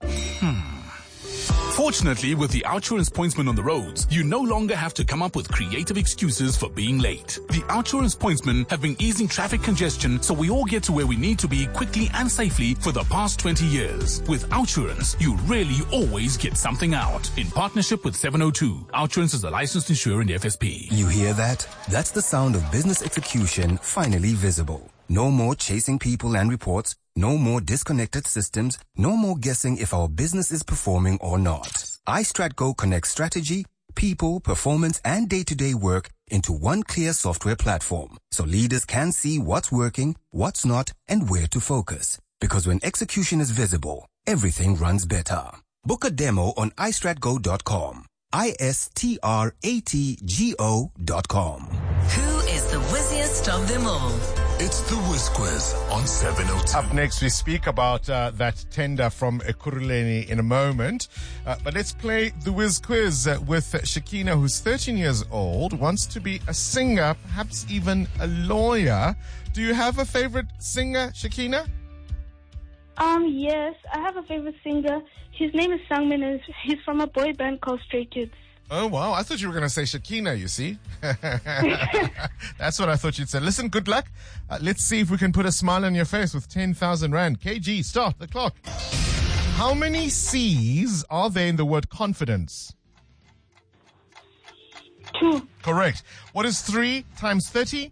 Fortunately, with the Outsurance pointsman on the roads, you no longer have to come up with creative excuses for being late. The Outsurance pointsmen have been easing traffic congestion so we all get to where we need to be quickly and safely for the past 20 years. With Outsurance, you really always get something out. In partnership with 702, Outsurance is a licensed insurer in the FSP. You hear that? That's the sound of business execution finally visible. No more chasing people and reports. No more disconnected systems. No more guessing if our business is performing or not. iStratGo connects strategy, people, performance, and day-to-day work into one clear software platform, so leaders can see what's working, what's not, and where to focus. Because when execution is visible, everything runs better. Book a demo on iStratGo.com. iStratGo.com. Who is the whizziest of them all? It's the Whiz Quiz on 702. Up next, we speak about that tender from Ekurhuleni in a moment. But let's play the Whiz Quiz with Shekinah, who's 13 years old, wants to be a singer, perhaps even a lawyer. Do you have a favorite singer, Shekinah? Yes, I have a favorite singer. His name is Sangmin, and he's from a boy band called Stray Kids. Oh, wow. I thought you were going to say Shekinah, you see. That's what I thought you'd say. Listen, good luck. Let's see if we can put a smile on your face with 10,000 Rand. KG, start the clock. How many C's are there in the word confidence? 2. Correct. What is 3 times 30?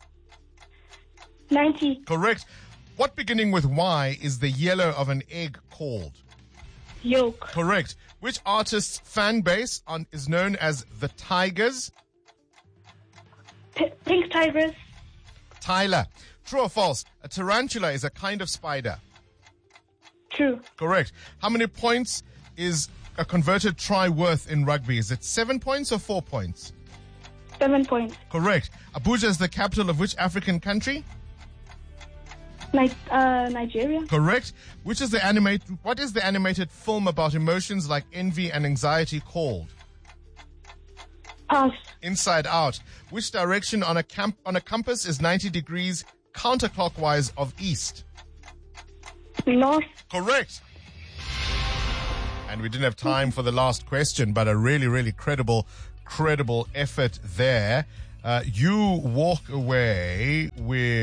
90. Correct. What beginning with Y is the yellow of an egg called? Yolk. Correct. Which artist's fan base is known as the Tigers? Pink Tigers. Tyler. True or false? A tarantula is a kind of spider. True. Correct. How many points is a converted try worth in rugby? Is it 7 points or 4 points? 7 points. Correct. Abuja is the capital of which African country? Nigeria. Correct. What is the animated film about emotions like envy and anxiety called? Pass. Inside Out. Which direction on a compass is 90 degrees counterclockwise of east? North. Correct. And we didn't have time for the last question, but a really, really credible effort there. You walk away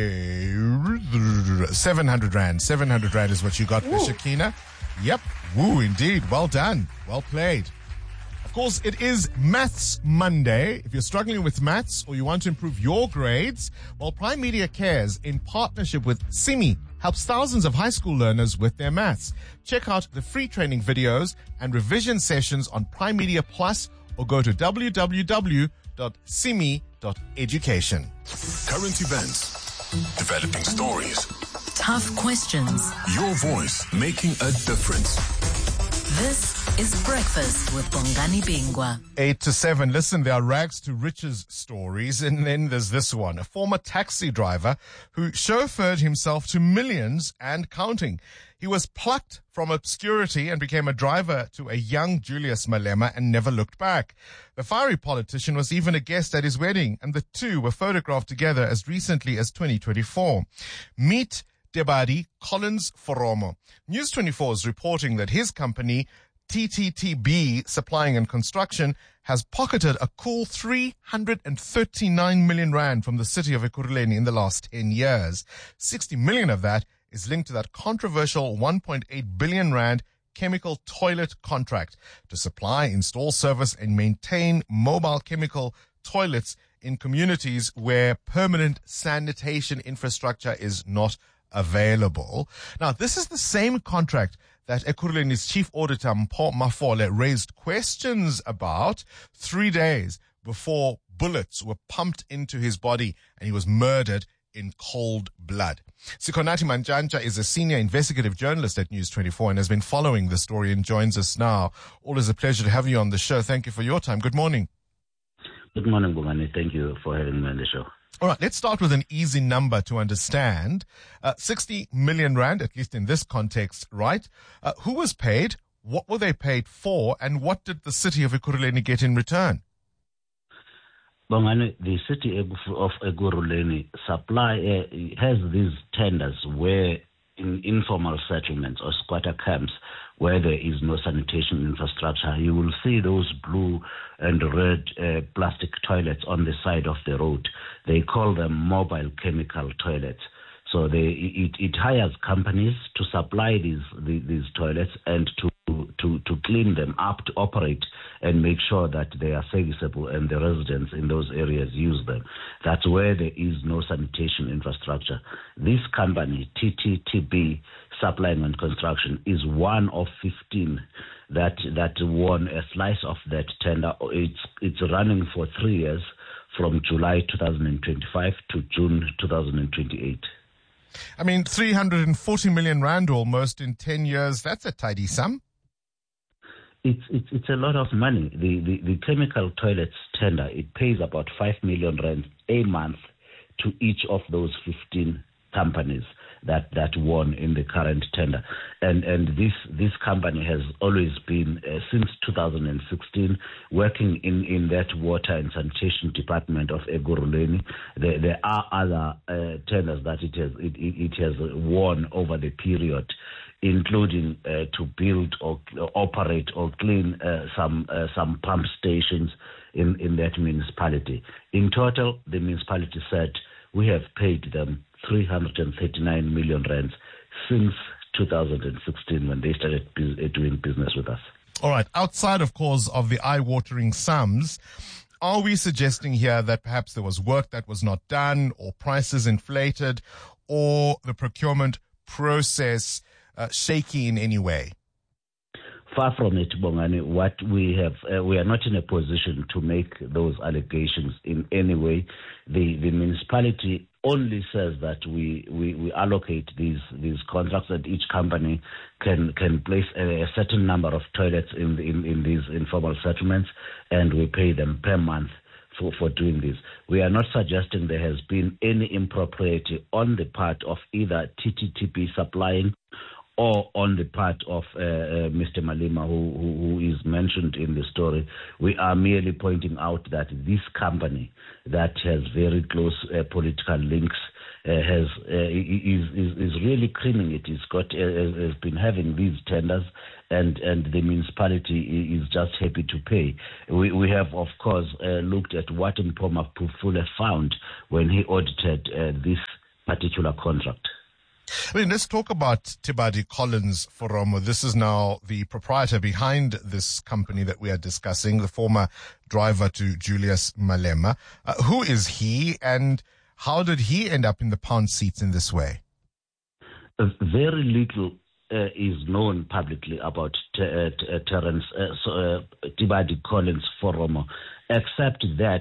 with 700 Rand. 700 Rand is what you got for Shakina. Yep. Woo, indeed. Well done. Well played. Of course, it is Maths Monday. If you're struggling with maths or you want to improve your grades, well, Prime Media Cares, in partnership with Simi, helps thousands of high school learners with their maths. Check out the free training videos and revision sessions on Prime Media Plus, or go to www.simi.education. Current events, developing stories, tough questions, your voice making a difference. This is Breakfast with Bongani Bingwa. 8 to 7. Listen, there are rags to riches stories, and then there's this one. A former taxi driver who chauffeured himself to millions and counting. He was plucked from obscurity and became a driver to a young Julius Malema and never looked back. The fiery politician was even a guest at his wedding, and the two were photographed together as recently as 2024. Meet Debadi Collins Foromo. News 24 is reporting that his company, TTTB Supplying and Construction, has pocketed a cool 339 million rand from the city of Ekurhuleni in the last 10 years. 60 million of that is linked to that controversial 1.8 billion rand chemical toilet contract to supply, install, service, and maintain mobile chemical toilets in communities where permanent sanitation infrastructure is not available. Now, this is the same contract that Ekurhuleni's chief auditor, Mpho Mafole, raised questions about 3 days before bullets were pumped into his body and he was murdered in cold blood. Sikonati Manjanja is a senior investigative journalist at News 24 and has been following the story and joins us now. Always a pleasure to have you on the show. Thank you for your time. Good morning. Good morning, Bongani. Thank you for having me on the show. All right, let's start with an easy number to understand. 60 million rand, at least in this context, right? Who was paid? What were they paid for? And what did the city of Ekurhuleni get in return? Bongani, the city of Ekurhuleni has these tenders where in informal settlements or squatter camps where there is no sanitation infrastructure, you will see those blue and red plastic toilets on the side of the road. They call them mobile chemical toilets. So it hires companies to supply these toilets and to clean them up, to operate and make sure that they are serviceable and the residents in those areas use them. That's where there is no sanitation infrastructure. This company, TTTB Supplying and Construction, is one of 15 that won a slice of that tender. It's running for 3 years, from July 2025 to June 2028. I mean, 340 million rand almost in 10 years. That's a tidy sum. It's a lot of money. The chemical toilets tender, it pays about 5 million rand a month to each of those 15 companies that won in the current tender. And this company has always been, since 2016, working in that water and sanitation department of Ekurhuleni. There are other tenders that it has won over the period, including to build or operate or clean some pump stations in that municipality. In total, the municipality said we have paid them 339 million rands since 2016 when they started doing business with us. All right. Outside, of course, of the eye-watering sums, are we suggesting here that perhaps there was work that was not done, or prices inflated, or the procurement process shaky in any way? Far from it, Bongani. What we have, we are not in a position to make those allegations in any way. The municipality only says that we allocate these contracts, that each company can place a certain number of toilets in these informal settlements, and we pay them per month for doing this. We are not suggesting there has been any impropriety on the part of either TTTP supplying or on the part of Mr. Malema, who is mentioned in the story. We are merely pointing out that this company that has very close political links is really creaming it. It's got has been having these tenders, and the municipality is just happy to pay. We have, of course, looked at what Mpoma Pufule found when he audited this particular contract. I mean, let's talk about Tibadi Collins Foromo. This is now the proprietor behind this company that we are discussing, the former driver to Julius Malema. Who is he, and how did he end up in the pound seats in this way? Very little is known publicly about Terence Tibadi Collins Foromo, except that